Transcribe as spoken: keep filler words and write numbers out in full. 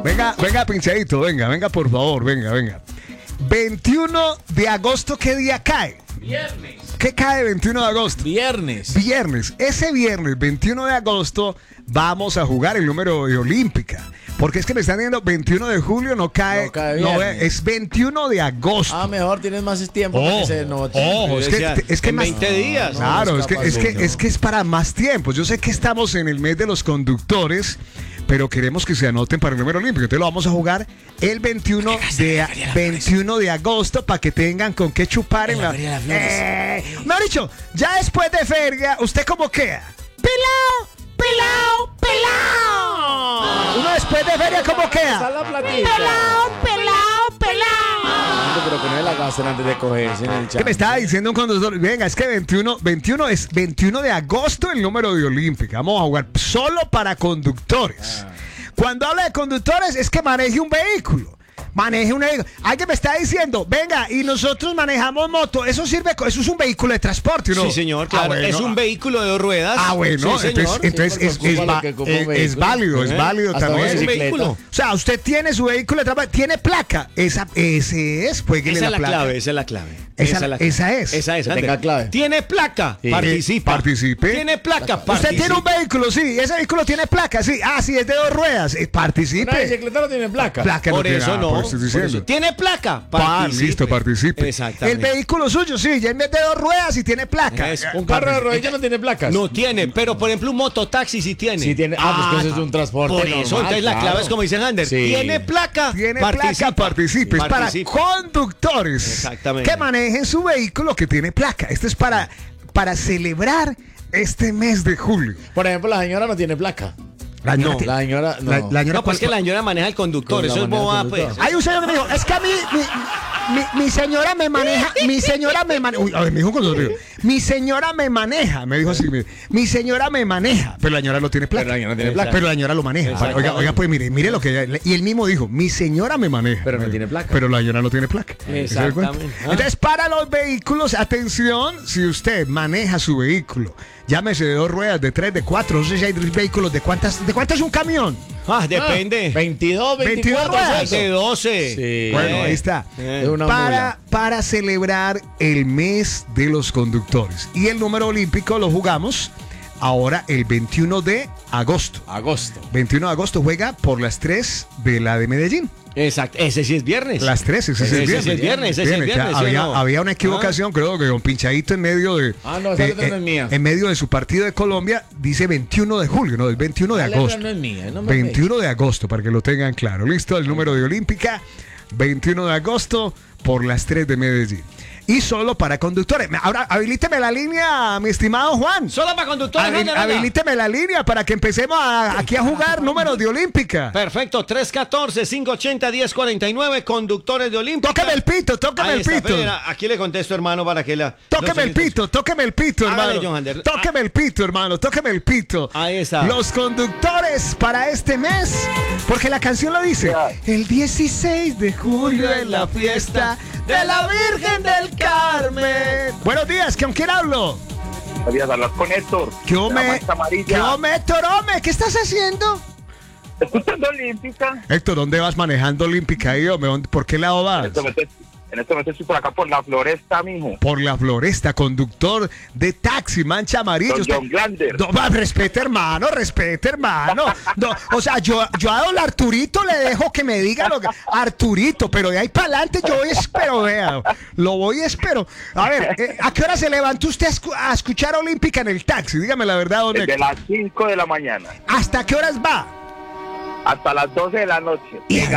Venga, venga, pinchadito, venga, venga, por favor, venga, venga. veintiuno de agosto, ¿qué día cae? Viernes. ¿Qué cae veintiuno de agosto? Viernes. Viernes. Ese viernes, veintiuno de agosto, vamos a jugar el número de Olímpica. Porque es que me están diciendo veintiuno de julio, no cae. No cae no, viernes. es veintiuno de agosto. Ah, mejor tienes más tiempo para que se note. Ojo, es que, es que en más- veinte días. No, Claro, no es que, capaz, es, que, no. es que es para más tiempo. Yo sé que estamos en el mes de los conductores, pero queremos que se anoten para el número olímpico. Entonces lo vamos a jugar el veintiuno de, veintiuno de agosto para que tengan con qué chupar en, En la... la Feria de las Flores. Eh, mejor dicho, ya después de feria, ¿usted cómo queda? ¡Pelao! ¡Pelao! ¡Pelao! Uno después de feria, ¿cómo Está queda? la platica. ¡Pelao! ¡Pelao! ¡Pelao! Pero que no se la gasten antes de cogerse en el chat. ¿Qué me estaba diciendo un conductor? Venga, es que veintiuno, veintiuno es veintiuno de agosto el número de Olímpica. Vamos a jugar solo para conductores. Cuando habla de conductores es que maneje un vehículo. Maneje un vehículo. Alguien me está diciendo, venga, y nosotros manejamos moto. Eso sirve, co- eso es un vehículo de transporte, ¿no? Sí, señor, claro. Ah, bueno. Es un vehículo de dos ruedas. Ah, bueno, Sí, entonces, señor. entonces Sí, es, porque es, ocupa va- lo que ocupa un eh, es vehículo. válido, es ¿Eh? válido Hasta también. una Es un bicicleta. vehículo. O sea, usted tiene su vehículo de trabajo, tiene placa. Esa, ese es, pues Esa es la clave, esa es la clave. Esa- es la esa es. Esa es. Que tenga Ander. clave. Tiene placa, Sí. participa. Participe. Tiene placa, Usted participa. tiene un vehículo, sí, ese vehículo tiene placa, sí. Ah, sí, es de dos ruedas. eh, Una participe. bicicleta no tiene placa. Placa Por tiene eso nada, no. por eso estoy por diciendo. eso. Tiene placa, Pa, participe. listo, participe. Exactamente. El vehículo suyo, sí, ya en vez de dos ruedas y tiene placa. Eso. Un carro de rodillas no tiene placas. No tiene, pero por ejemplo un mototaxi sí tiene. Sí tiene. Ah, pues que eso es un transporte. Por eso, normal, entonces la claro. clave es como dice Ander. Sí. Tiene placa, Tiene participa. placa, participe. Es para Participa. conductores Exactamente. que manejen su vehículo que tiene placa. Esto es para, para celebrar este mes de julio. Por ejemplo, la señora no tiene placa. La No. La señora no. La- la señora No, pues cuál- que la señora maneja el conductor, Pues la eso es maneja el boba, pues. conductor. Hay un señor que me dijo, es que a mí, mi, mi, mi señora me maneja, mi señora me maneja, uy, a ver, me dijo cuando dijo, mi señora me maneja, me dijo así, mi, mi señora me maneja, pero la señora no tiene placa. Pero la señora no tiene placa. Pero la señora lo maneja. Exactamente. Oiga, oiga, pues mire, mire lo que ella, y él mismo dijo, mi señora me maneja. Pero no tiene placa. Pero la señora no tiene placa. ¿Se da cuenta? Exactamente. Ah. Entonces, para los vehículos, atención, si usted maneja su vehículo, llámese de dos ruedas, de tres, de cuatro, no sé si hay vehículos, ¿de cuántas, de cuántas es un camión? Ah, depende. veintidós, veintidós veinticuatro. ruedas. De doce. Sí. Bueno, Eh. ahí está. Eh. Es una Para, mula. para celebrar el mes de los conductores. Y el número olímpico lo jugamos ahora el veintiuno de agosto. Agosto. veintiuno de agosto juega por las tres de la de Medellín. Exacto. Ese sí es viernes. Las tres, ese, Ese es sí es viernes. viernes, ese sí es Viene, que viernes, ¿sí o había, no? había una equivocación, creo que con Pinchadito en medio de. Ah, no, esa de- letra no es eh, mía. En medio de su partido de Colombia, dice veintiuno de julio, no, el veintiuno de La letra agosto. no es mía, no me veintiuno de agosto, para que lo tengan claro. Listo, el número de Olímpica, veintiuno de agosto, por las tres de Medellín. Y solo para conductores. Ahora, habilíteme la línea, mi estimado Juan. Solo para conductores. Habil- Ander, venga. habilíteme la línea para que empecemos a- aquí a jugar números de Olímpica. Perfecto, tres uno cuatro, cinco ocho cero, uno cero cuatro nueve, conductores de Olímpica. Tóqueme el pito, tóqueme Ahí el está, pito. espera, aquí le contesto, hermano, para que la... Tóqueme el los- pito, tóqueme el pito, Hágale, hermano. Johander. Tóqueme el pito, hermano, tóqueme el pito. Ahí está. Los conductores para este mes, porque la canción lo dice. El dieciséis de julio en la fiesta de la Virgen del Carmen. Buenos días, ¿con quién hablo? Podías hablar con Héctor. ¿Qué de la home? Mancha Amarilla. ¿Qué home, Héctor, home? ¿Qué estás haciendo? Escuchando Olímpica. Héctor, ¿dónde vas manejando Olímpica ahí, hombre? ¿Dónde- ¿Por qué lado En vas? este momento, en este momento estoy por acá por la Floresta, mijo. Por la Floresta, conductor de taxi, Mancha Amarilla. Don Usted- John Glander. No, va, respete, hermano, respete, hermano. No, o sea, yo, yo a don Arturito le dejo que me diga lo que. Arturito, pero de ahí para adelante yo voy, espero, vea. Lo voy, espero. A ver, eh, ¿a qué hora se levantó usted a, escu- a escuchar Olímpica en el taxi? Dígame la verdad, don Desde Héctor. las cinco de la mañana ¿Hasta qué horas va? hasta las doce de la noche. Y